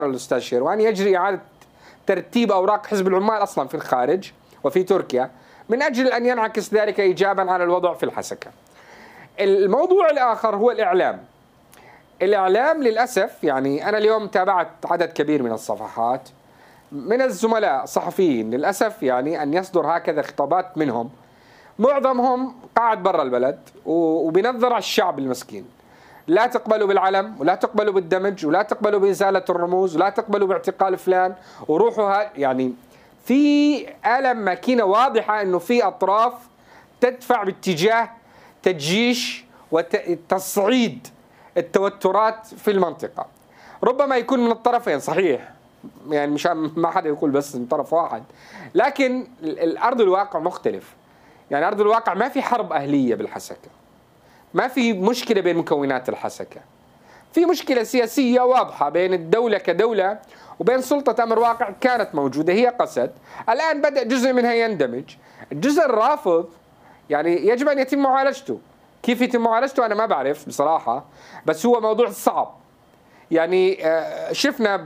الأستاذ شيروان يجري إعادة ترتيب أوراق حزب العمال أصلا في الخارج وفي تركيا من أجل أن ينعكس ذلك إيجابا على الوضع في الحسكة. الموضوع الآخر هو الإعلام. الإعلام للأسف، يعني أنا اليوم تابعت عدد كبير من الصفحات من الزملاء الصحفيين للأسف، يعني أن يصدر هكذا خطابات منهم، معظمهم قاعد برا البلد وبينظر على الشعب المسكين. لا تقبلوا بالعلم، ولا تقبلوا بالدمج، ولا تقبلوا بإزالة الرموز، ولا تقبلوا باعتقال فلان، وروحوا يعني في ألم ماكينة واضحة أنه في أطراف تدفع باتجاه تجيش وتصعيد التوترات في المنطقة. ربما يكون من الطرفين صحيح، يعني مش ما حدا يقول بس من طرف واحد، لكن الأرض الواقع مختلف. يعني أرض الواقع ما في حرب أهلية بالحسكة، ما في مشكلة بين مكونات الحسكة، في مشكلة سياسية واضحة بين الدولة كدولة وبين سلطة أمر واقع كانت موجودة هي قسد. الآن بدأ جزء منها يندمج. الجزء الرافض يعني يجب أن يتم معالجته. كيف يتم معالجته أنا ما بعرف بصراحة، بس هو موضوع صعب. يعني شفنا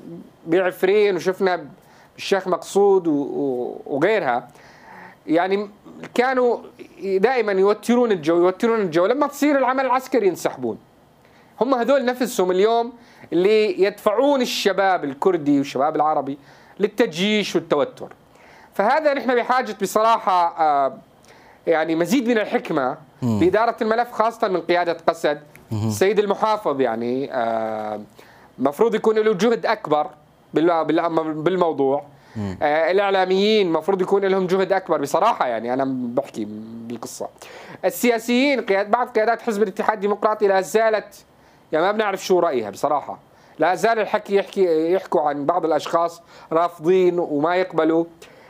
بعفرين وشفنا بالشيخ مقصود وغيرها، يعني كانوا دائما يوترون الجو لما تصير العمل العسكري ينسحبون. هم هذول نفسهم اليوم اللي يدفعون الشباب الكردي والشباب العربي للتجيش والتوتر. فهذا نحن بحاجة بصراحة يعني مزيد من الحكمة بإدارة الملف، خاصة من قيادة قسد. السيد المحافظ يعني مفروض يكون له جهد أكبر بالموضوع. الإعلاميين مفروض يكون لهم جهد أكبر بصراحة، يعني أنا بحكي بالقصة. السياسيين بعض قيادات حزب الاتحاد الديمقراطي لا زالت يعني ما بنعرف شو رأيها بصراحة. لا زال الحكي يحكوا عن بعض الأشخاص رافضين وما يقبلوا.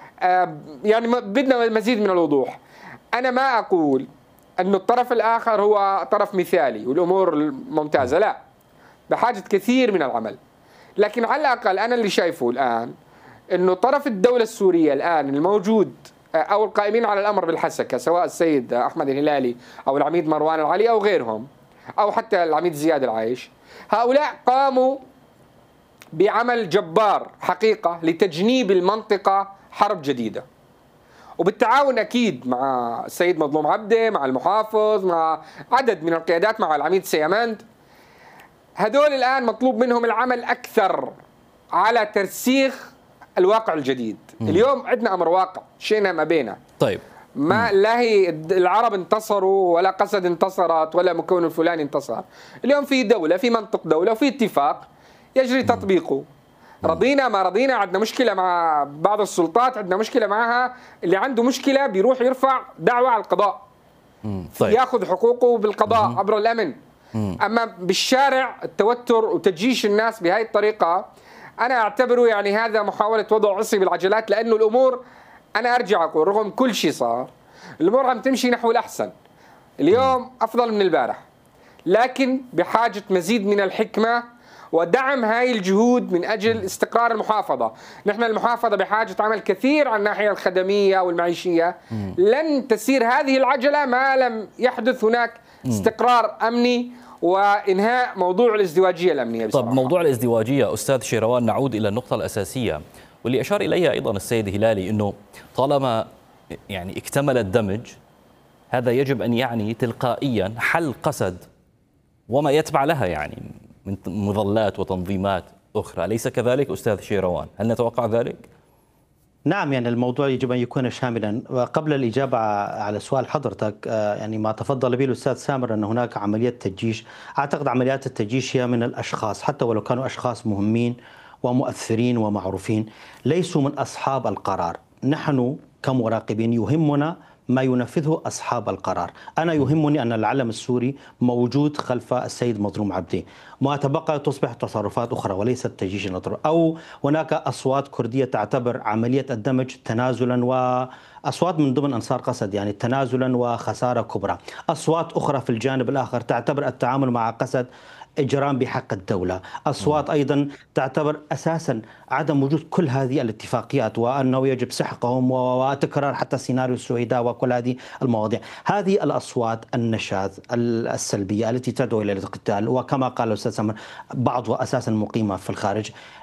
يعني بدنا مزيد من الوضوح. أنا ما أقول أن الطرف الآخر هو طرف مثالي والأمور ممتازة، لا، بحاجة كثير من العمل. لكن على الأقل أنا اللي شايفه الآن أنه طرف الدولة السورية الآن الموجود أو القائمين على الأمر بالحسكة، سواء السيد أحمد الهلالي أو العميد مروان العلي أو غيرهم أو حتى العميد زياد العايش، هؤلاء قاموا بعمل جبار حقيقة لتجنيب المنطقة حرب جديدة، وبالتعاون أكيد مع السيد مظلوم عبده، مع المحافظ، مع عدد من القيادات، مع العميد سياماند. هذول الآن مطلوب منهم العمل أكثر على ترسيخ الواقع الجديد. اليوم عندنا أمر واقع شئنا ما بينا. طيب ما لا هي العرب انتصروا ولا قسد انتصرت ولا مكون الفلاني انتصر. اليوم في دولة، في منطق دولة، وفي اتفاق يجري تطبيقه. رضينا ما رضينا، عندنا مشكلة مع بعض السلطات، عندنا مشكلة معها. اللي عنده مشكلة بيروح يرفع دعوة على القضاء، طيب. ياخذ حقوقه بالقضاء عبر الأمن. أما بالشارع التوتر وتجيش الناس بهاي الطريقة أنا أعتبره يعني هذا محاولة وضع عصي بالعجلات، لأنه الأمور أنا أرجع أقول رغم كل شيء صار الأمور عم تمشي نحو الأحسن. اليوم أفضل من البارح، لكن بحاجة مزيد من الحكمة ودعم هاي الجهود من أجل استقرار المحافظة. نحن المحافظة بحاجة عمل كثير على الناحية الخدمية والمعيشية. لن تسير هذه العجلة ما لم يحدث هناك استقرار أمني وإنهاء موضوع الازدواجية الأمنية بصراحة. طب موضوع الازدواجية أستاذ شيروان، نعود إلى النقطة الأساسية واللي أشار إليها أيضا السيد هلالي، أنه طالما يعني اكتمل الدمج هذا يجب أن يعني تلقائيا حل قسد وما يتبع لها يعني من مظلات وتنظيمات أخرى، أليس كذلك أستاذ شيروان؟ هل نتوقع ذلك؟ نعم، يعني الموضوع يجب أن يكون شاملا. وقبل الإجابة على سؤال حضرتك، يعني ما تفضل به الأستاذ سامر أن هناك عملية تجيش. أعتقد عمليات التجيش هي من الأشخاص، حتى ولو كانوا أشخاص مهمين ومؤثرين ومعروفين، ليسوا من أصحاب القرار. نحن كمراقبين يهمنا ما ينفذه أصحاب القرار. أنا يهمني أن العلم السوري موجود خلف السيد مظلوم عبدي، ما تبقى تصبح تصرفات أخرى وليست تجيش نظر. أو هناك أصوات كردية تعتبر عملية الدمج تنازلا، وأصوات من ضمن أنصار قسد يعني تنازلا وخسارة كبرى. أصوات أخرى في الجانب الآخر تعتبر التعامل مع قسد إجرام بحق الدولة. أصوات أيضا تعتبر أساسا عدم وجود كل هذه الاتفاقيات وأنه يجب سحقهم وتكرار حتى سيناريو السويداء وكل هذه المواضيع. هذه الأصوات النشاذ السلبية التي تدعو إلى القتال، وكما قال الأستاذ سامر بعضها أساسا مقيمة في الخارج،